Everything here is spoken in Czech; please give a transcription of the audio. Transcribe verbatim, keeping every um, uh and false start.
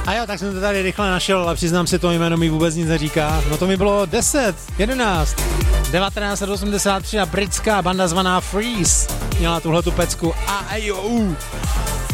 A jo, tak jsem to tady rychle našel, ale přiznám si, to jméno mi vůbec nic neříká. No to mi bylo deset, jedenáct, devatenáct set osmdesát tři a britská banda zvaná Freeze měla tuhletu pecku a jo.